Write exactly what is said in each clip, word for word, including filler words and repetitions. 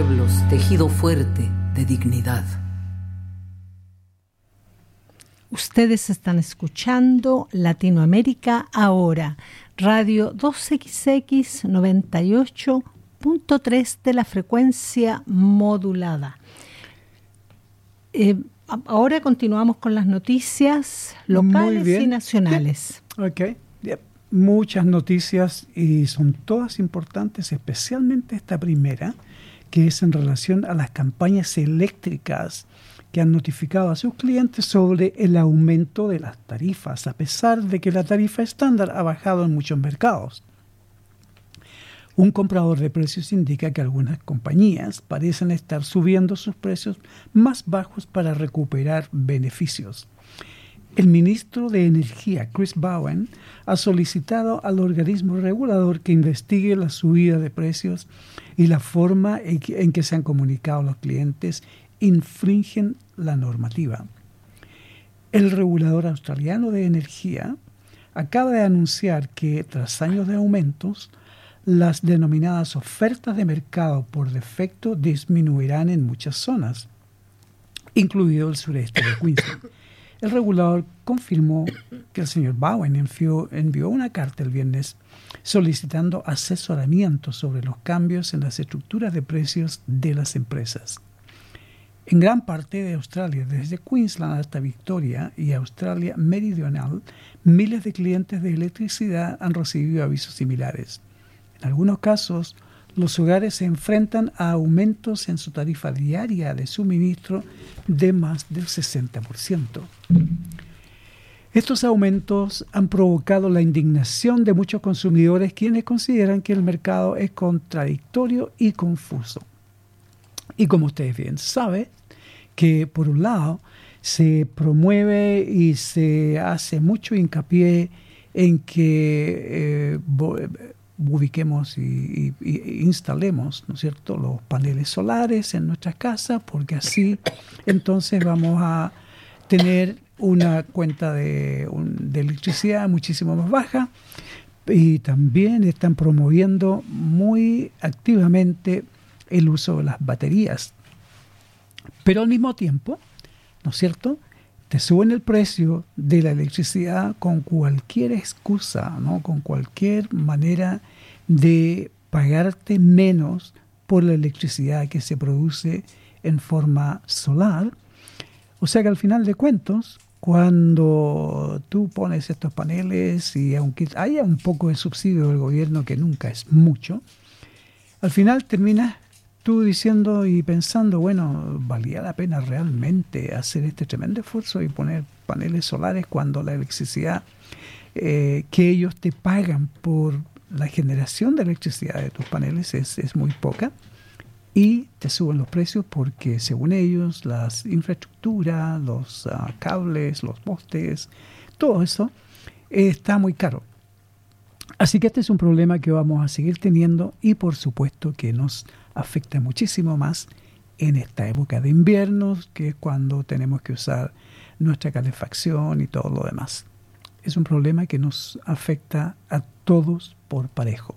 pueblos, tejido fuerte de dignidad. Ustedes están escuchando Latinoamérica Ahora, Radio dos equis equis noventa y ocho punto tres de la frecuencia modulada. Eh, ahora continuamos con las noticias locales y nacionales. Yep. Ok, yep. Muchas noticias y son todas importantes, especialmente esta primera, que es en relación a las campañas eléctricas que han notificado a sus clientes sobre el aumento de las tarifas, a pesar de que la tarifa estándar ha bajado en muchos mercados. Un comprador de precios indica que algunas compañías parecen estar subiendo sus precios más bajos para recuperar beneficios. El ministro de Energía, Chris Bowen, ha solicitado al organismo regulador que investigue la subida de precios y la forma en que, en que se han comunicado los clientes infringen la normativa. El regulador australiano de energía acaba de anunciar que, tras años de aumentos, las denominadas ofertas de mercado por defecto disminuirán en muchas zonas, incluido el sureste de Queensland. El regulador confirmó que el señor Bowen envió, envió una carta el viernes solicitando asesoramiento sobre los cambios en las estructuras de precios de las empresas. En gran parte de Australia, desde Queensland hasta Victoria y Australia Meridional, miles de clientes de electricidad han recibido avisos similares. En algunos casos, los hogares se enfrentan a aumentos en su tarifa diaria de suministro de más del sesenta por ciento. Estos aumentos han provocado la indignación de muchos consumidores, quienes consideran que el mercado es contradictorio y confuso. Y como ustedes bien saben, que por un lado se promueve y se hace mucho hincapié en que eh, ubiquemos y, y, y instalemos, ¿no es cierto?, los paneles solares en nuestras casas, porque así entonces vamos a tener una cuenta de, un, de electricidad muchísimo más baja. Y también están promoviendo muy activamente el uso de las baterías. Pero al mismo tiempo, ¿no es cierto?, te suben el precio de la electricidad con cualquier excusa, ¿no?, con cualquier manera de pagarte menos por la electricidad que se produce en forma solar. O sea que al final de cuentas, cuando tú pones estos paneles y aunque haya un poco de subsidio del gobierno, que nunca es mucho, al final terminas tú diciendo y pensando, bueno, ¿valía la pena realmente hacer este tremendo esfuerzo y poner paneles solares cuando la electricidad eh, que ellos te pagan por la generación de electricidad de tus paneles es, es muy poca? Y te suben los precios porque, según ellos, las infraestructuras, los uh, cables, los postes, todo eso eh, está muy caro. Así que este es un problema que vamos a seguir teniendo y, por supuesto, que nos afecta muchísimo más en esta época de invierno, que es cuando tenemos que usar nuestra calefacción y todo lo demás. Es un problema que nos afecta a todos por parejo.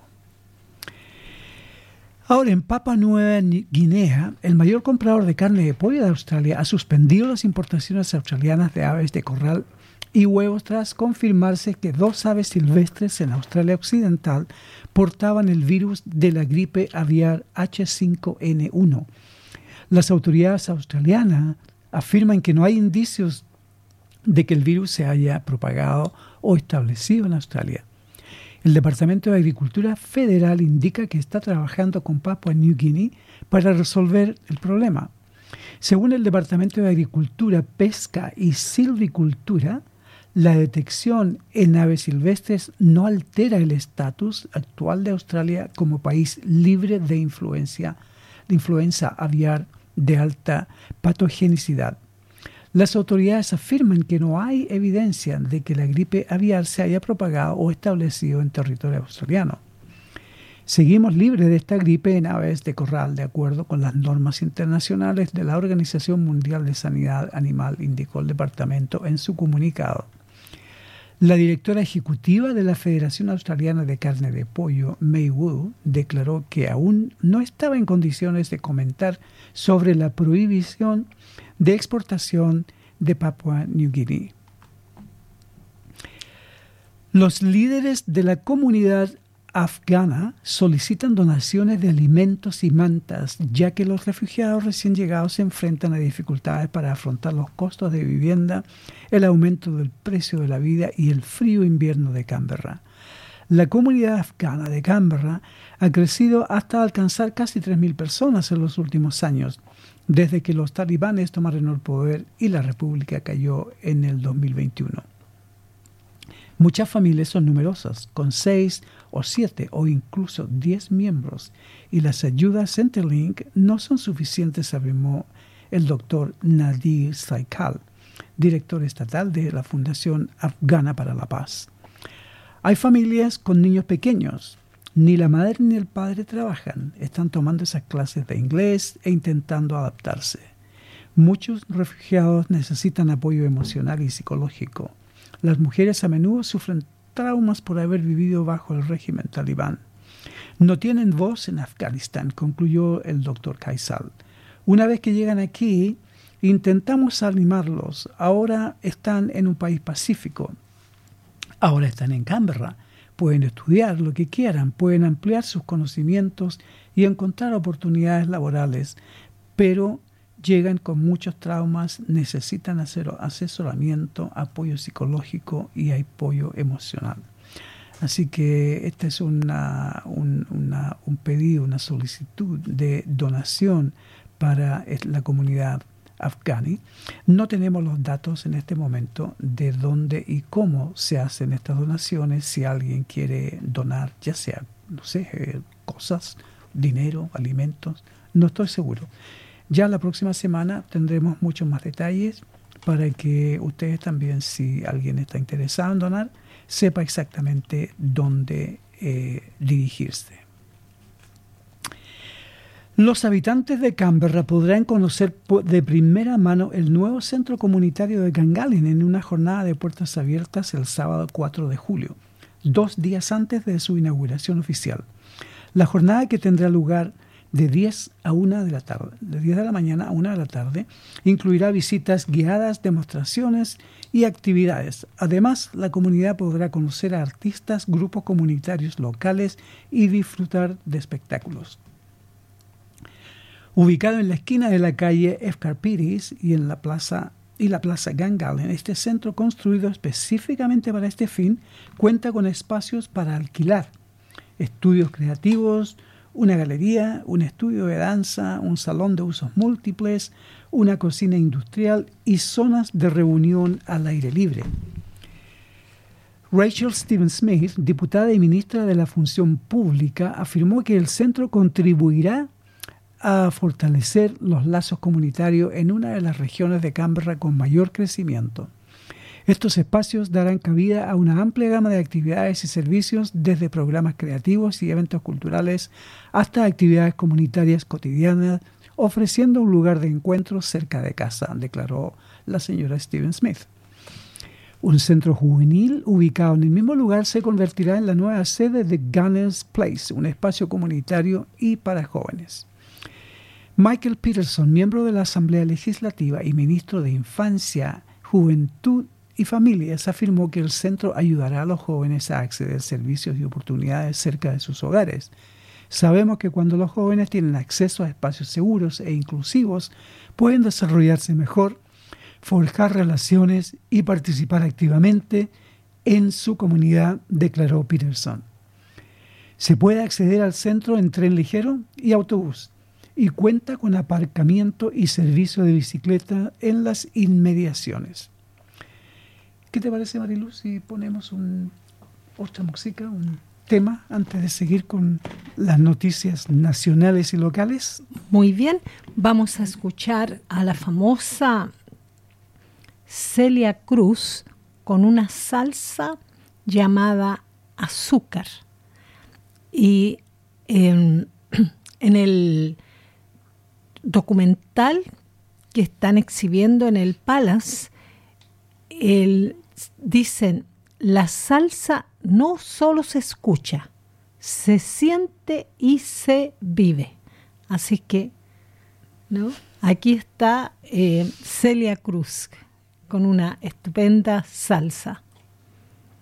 Ahora, en Papua Nueva Guinea, el mayor comprador de carne de pollo de Australia ha suspendido las importaciones australianas de aves de corral y huevos tras confirmarse que dos aves silvestres en Australia Occidental portaban el virus de la gripe aviar H cinco N uno. Las autoridades australianas afirman que no hay indicios de que el virus se haya propagado o establecido en Australia. El Departamento de Agricultura Federal indica que está trabajando con Papua New Guinea para resolver el problema. Según el Departamento de Agricultura, Pesca y Silvicultura, la detección en aves silvestres no altera el estatus actual de Australia como país libre de influencia, de influenza aviar de alta patogenicidad. Las autoridades afirman que no hay evidencia de que la gripe aviar se haya propagado o establecido en territorio australiano. Seguimos libres de esta gripe en aves de corral, de acuerdo con las normas internacionales de la Organización Mundial de Sanidad Animal, indicó el departamento en su comunicado. La directora ejecutiva de la Federación Australiana de Carne de Pollo, May Wu, declaró que aún no estaba en condiciones de comentar sobre la prohibición de exportación de Papua New Guinea. Los líderes de la comunidad afgana solicitan donaciones de alimentos y mantas, ya que los refugiados recién llegados se enfrentan a dificultades para afrontar los costos de vivienda, el aumento del precio de la vida y el frío invierno de Canberra. La comunidad afgana de Canberra ha crecido hasta alcanzar casi tres mil personas en los últimos años, desde que los talibanes tomaron el poder y la república cayó en el dos mil veintiuno. Muchas familias son numerosas, con seis o siete o incluso diez miembros, y las ayudas Centrelink no son suficientes, afirmó el doctor Nadir Saikal, director estatal de la Fundación Afgana para la Paz. Hay familias con niños pequeños. Ni la madre ni el padre trabajan. Están tomando esas clases de inglés e intentando adaptarse. Muchos refugiados necesitan apoyo emocional y psicológico. Las mujeres a menudo sufren traumas por haber vivido bajo el régimen talibán. No tienen voz en Afganistán, concluyó el doctor Kaisal. Una vez que llegan aquí, intentamos animarlos. Ahora están en un país pacífico. Ahora están en Canberra. Pueden estudiar lo que quieran, pueden ampliar sus conocimientos y encontrar oportunidades laborales, pero llegan con muchos traumas, necesitan hacer asesoramiento, apoyo psicológico y apoyo emocional. Así que este es una, un, una, un pedido, una solicitud de donación para la comunidad afgana. No tenemos los datos en este momento de dónde y cómo se hacen estas donaciones. Si alguien quiere donar, ya sea, no sé, cosas, dinero, alimentos, no estoy seguro. Ya la próxima semana tendremos muchos más detalles para que ustedes también, si alguien está interesado en donar, sepa exactamente dónde eh, dirigirse. Los habitantes de Canberra podrán conocer de primera mano el nuevo centro comunitario de Gungahlin en una jornada de puertas abiertas el sábado cuatro de julio, dos días antes de su inauguración oficial. La jornada, que tendrá lugar de diez a una de la tarde, de diez de la mañana a una de la tarde, incluirá visitas guiadas, demostraciones y actividades. Además, la comunidad podrá conocer a artistas, grupos comunitarios locales y disfrutar de espectáculos. Ubicado en la esquina de la calle Efkarpiris y en la plaza y la plaza Gungahlin, este centro, construido específicamente para este fin, cuenta con espacios para alquilar, estudios creativos, una galería, un estudio de danza, un salón de usos múltiples, una cocina industrial y zonas de reunión al aire libre. Rachel Stevens-Smith, diputada y ministra de la Función Pública, afirmó que el centro contribuirá a fortalecer los lazos comunitarios en una de las regiones de Canberra con mayor crecimiento. Estos espacios darán cabida a una amplia gama de actividades y servicios, desde programas creativos y eventos culturales hasta actividades comunitarias cotidianas, ofreciendo un lugar de encuentro cerca de casa, declaró la señora Stevens-Smith. Un centro juvenil ubicado en el mismo lugar se convertirá en la nueva sede de Gunners Place, un espacio comunitario y para jóvenes. Michael Peterson, miembro de la Asamblea Legislativa y ministro de Infancia, Juventud y Familias, afirmó que el centro ayudará a los jóvenes a acceder a servicios y oportunidades cerca de sus hogares. Sabemos que cuando los jóvenes tienen acceso a espacios seguros e inclusivos, pueden desarrollarse mejor, forjar relaciones y participar activamente en su comunidad, declaró Peterson. Se puede acceder al centro en tren ligero y autobús, y cuenta con aparcamiento y servicio de bicicleta en las inmediaciones. ¿Qué te parece, Mariluz, si ponemos un, otra música, un tema, antes de seguir con las noticias nacionales y locales? Muy bien, vamos a escuchar a la famosa Celia Cruz con una salsa llamada Azúcar. Y en, en el documental que están exhibiendo en el Palace, el, dicen, la salsa no solo se escucha, se siente y se vive. Así que, ¿no? Aquí está eh, Celia Cruz con una estupenda salsa.